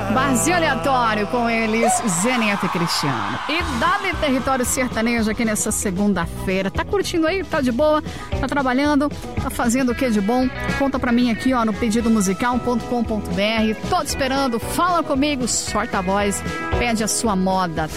Barzinho Aleatório com eles, Zeneto e Cristiano. E dá-lhe território sertanejo aqui nessa segunda-feira. Tá curtindo aí? Tá de boa? Tá trabalhando? Tá fazendo o que de bom? Conta pra mim aqui, ó, no pedidomusical.com.br. Tô te esperando, fala comigo, sorta a voz, pede a sua moda.